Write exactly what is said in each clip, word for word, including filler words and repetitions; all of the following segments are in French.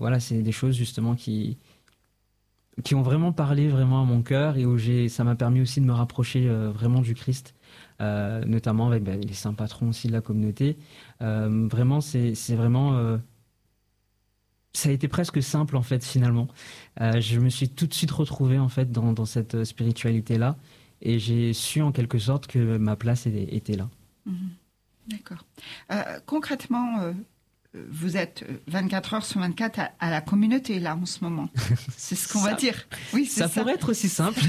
voilà, c'est des choses justement qui qui ont vraiment parlé vraiment à mon cœur et où j'ai, ça m'a permis aussi de me rapprocher euh, vraiment du Christ, euh, notamment avec bah, les saints patrons aussi de la communauté. Euh, vraiment, c'est, c'est vraiment, euh, ça a été presque simple en fait finalement. Euh, je me suis tout de suite retrouvé en fait dans, dans cette spiritualité là et j'ai su en quelque sorte que ma place était là. Mmh. D'accord. Euh, concrètement. Euh... Vous êtes vingt-quatre heures sur vingt-quatre à, à la communauté, là, en ce moment. C'est ce qu'on ça, va dire. Oui, c'est ça. Ça pourrait être aussi simple.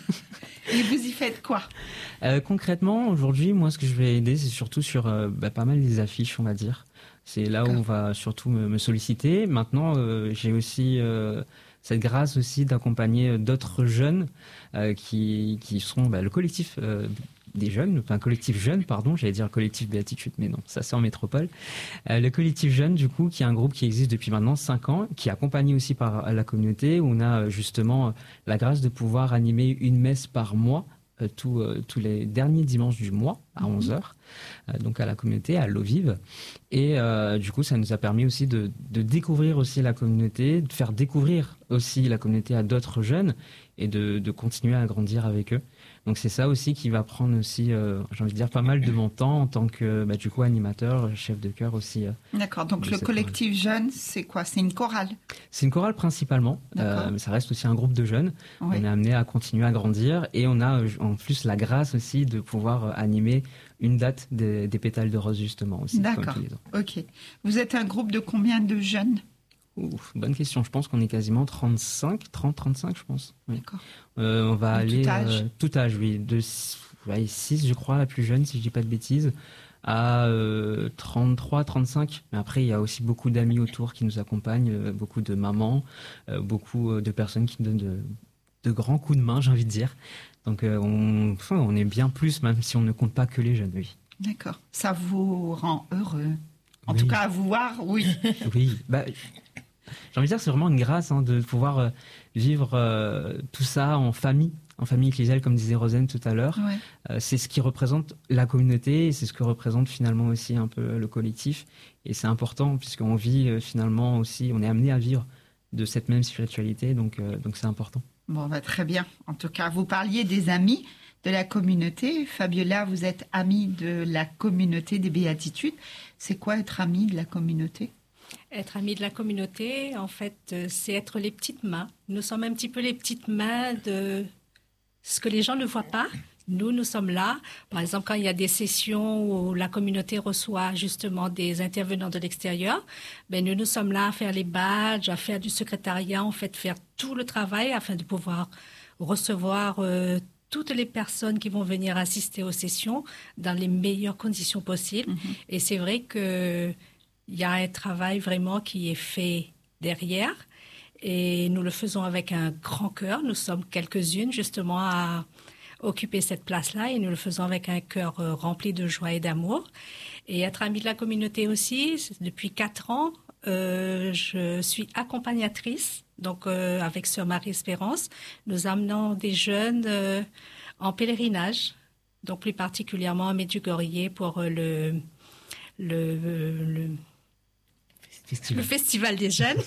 Et vous y faites quoi ? euh, Concrètement, aujourd'hui, moi, ce que je vais aider, c'est surtout sur euh, bah, pas mal des affiches, on va dire. C'est là où on va surtout me, me solliciter. Maintenant, euh, j'ai aussi euh, cette grâce aussi d'accompagner d'autres jeunes euh, qui, qui sont bah, le collectif... Euh, des jeunes, enfin collectif jeune, pardon, j'allais dire collectif Béatitude, mais non, ça c'est en métropole. Euh, le collectif jeune, du coup, qui est un groupe qui existe depuis maintenant cinq ans, qui est accompagné aussi par la communauté, où on a justement la grâce de pouvoir animer une messe par mois, euh, tous, euh, tous les derniers dimanches du mois, à onze heures, euh, donc à la communauté, à l'eau vive. Et euh, du coup, ça nous a permis aussi de, de découvrir aussi la communauté, de faire découvrir aussi la communauté à d'autres jeunes, et de, de continuer à grandir avec eux. Donc c'est ça aussi qui va prendre aussi, euh, j'ai envie de dire, pas mal de mon temps en tant que bah, du coup animateur, chef de chœur aussi. Euh, D'accord, donc le collectif jeune, c'est quoi ? C'est une chorale ? C'est une chorale principalement, euh, mais ça reste aussi un groupe de jeunes. Oui. On est amené à continuer à grandir et on a en plus la grâce aussi de pouvoir animer une date des, des pétales de rose justement aussi. D'accord, ok. Vous êtes un groupe de combien de jeunes ? Ouf, bonne question. Je pense qu'on est quasiment trente-cinq, trente, trente-cinq, je pense. Oui. D'accord. Euh, on va de aller tout âge. Euh, tout âge, oui. De six, je crois, la plus jeune, si je dis pas de bêtises, à euh, trente-trois, trente-cinq. Mais après, il y a aussi beaucoup d'amis autour qui nous accompagnent, euh, beaucoup de mamans, euh, beaucoup de personnes qui nous donnent de, de grands coups de main, j'ai envie de dire. Donc, euh, on, enfin, on est bien plus, même si on ne compte pas que les jeunes, oui. D'accord. Ça vous rend heureux. En oui. tout cas, à vous voir, oui. Oui, bah... J'ai envie de dire que c'est vraiment une grâce hein, de pouvoir euh, vivre euh, tout ça en famille, en famille ecclésiale, comme disait Rosane tout à l'heure. Ouais. Euh, c'est ce qui représente la communauté et c'est ce que représente finalement aussi un peu le collectif. Et c'est important puisqu'on vit euh, finalement aussi, on est amené à vivre de cette même spiritualité, donc euh, donc c'est important. Bon, bah, très bien. En tout cas, vous parliez des amis de la communauté. Fabiola, vous êtes amie de la communauté des Béatitudes. C'est quoi être amie de la communauté ? Être ami de la communauté, en fait, c'est être les petites mains. Nous sommes un petit peu les petites mains de ce que les gens ne voient pas. Nous, nous sommes là. Par exemple, quand il y a des sessions où la communauté reçoit justement des intervenants de l'extérieur, ben nous, nous sommes là à faire les badges, à faire du secrétariat, en fait, faire tout le travail afin de pouvoir recevoir euh, toutes les personnes qui vont venir assister aux sessions dans les meilleures conditions possibles. Mm-hmm. Et c'est vrai que il y a un travail vraiment qui est fait derrière et nous le faisons avec un grand cœur. Nous sommes quelques-unes justement à occuper cette place-là et nous le faisons avec un cœur rempli de joie et d'amour. Et être amie de la communauté aussi, depuis quatre ans, euh, je suis accompagnatrice, donc euh, avec Sœur Marie-Espérance. Nous amenons des jeunes euh, en pèlerinage, donc plus particulièrement à Medjugorje pour euh, le... le, le Festival. Le festival des jeunes,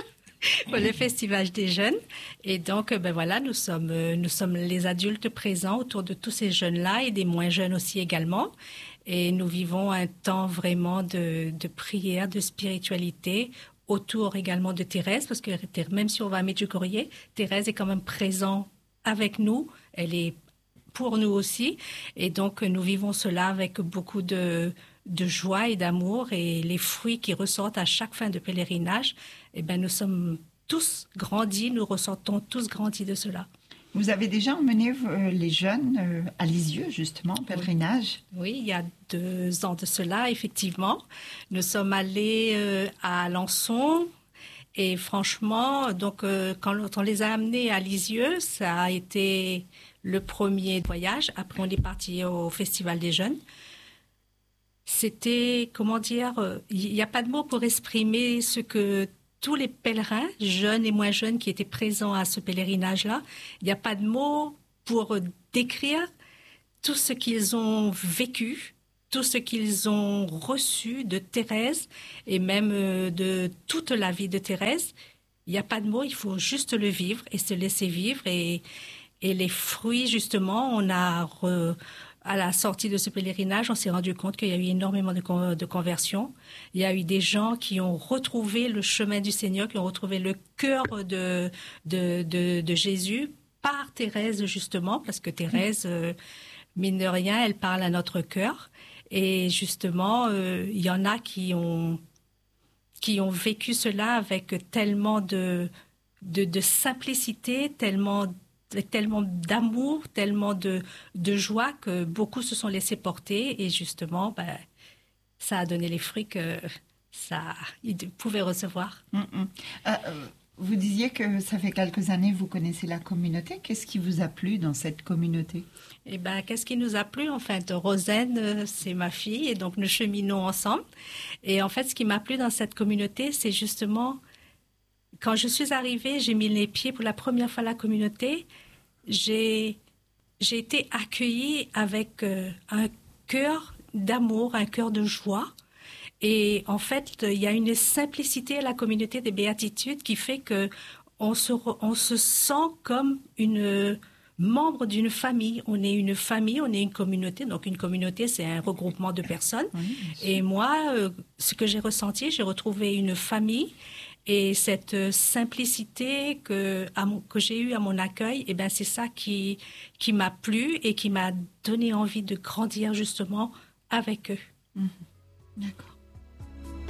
le festival des jeunes. Et donc, ben voilà, nous sommes, nous sommes les adultes présents autour de tous ces jeunes-là et des moins jeunes aussi également. Et nous vivons un temps vraiment de, de prière, de spiritualité, autour également de Thérèse, parce que même si on va à Medjugorje, Thérèse est quand même présente avec nous. Elle est pour nous aussi. Et donc, nous vivons cela avec beaucoup de... de joie et d'amour et les fruits qui ressortent à chaque fin de pèlerinage, eh ben nous sommes tous grandis, nous ressortons tous grandis de cela. Vous avez déjà emmené euh, les jeunes euh, à Lisieux, justement, en pèlerinage ? Oui, il y a deux ans de cela, effectivement. Nous sommes allés euh, à Alençon et franchement, donc, euh, quand on les a amenés à Lisieux, ça a été le premier voyage. Après, on est parti au Festival des Jeunes. C'était, comment dire, il n'y a pas de mots pour exprimer ce que tous les pèlerins, jeunes et moins jeunes, qui étaient présents à ce pèlerinage-là, il n'y a pas de mots pour décrire tout ce qu'ils ont vécu tout ce qu'ils ont reçu de Thérèse et même de toute la vie de Thérèse. Il n'y a pas de mots, il faut juste le vivre et se laisser vivre. Et, et les fruits, justement, on a, re, à la sortie de ce pèlerinage, on s'est rendu compte qu'il y a eu énormément de, con, de conversions. Il y a eu des gens qui ont retrouvé le chemin du Seigneur, qui ont retrouvé le cœur de, de, de, de Jésus par Thérèse, justement, parce que Thérèse, euh, mine de rien, elle parle à notre cœur. Et justement, euh, il y en a qui ont, qui ont vécu cela avec tellement de, de, de simplicité, tellement, tellement d'amour, tellement de, de joie que beaucoup se sont laissés porter. Et justement, ben, ça a donné les fruits que ça, ils pouvaient recevoir. Mm-hmm. Euh, euh, vous disiez que ça fait quelques années que vous connaissez la communauté. Qu'est-ce qui vous a plu dans cette communauté ? Eh ben, qu'est-ce qui nous a plu en fait ? Rosaine, c'est ma fille et donc nous cheminons ensemble. Et en fait, ce qui m'a plu dans cette communauté, c'est justement quand je suis arrivée, j'ai mis les pieds pour la première fois à la communauté. J'ai j'ai été accueillie avec euh, un cœur d'amour, un cœur de joie. Et en fait, il y a une simplicité à la communauté des béatitudes qui fait que on se on se sent comme une membre d'une famille. On est une famille, on est une communauté. Donc, une communauté, c'est un regroupement de personnes. Oui, et moi, euh, ce que j'ai ressenti, j'ai retrouvé une famille. Et cette simplicité que, à mon, que j'ai eue à mon accueil, eh ben, c'est ça qui, qui m'a plu et qui m'a donné envie de grandir justement avec eux. Mmh. D'accord.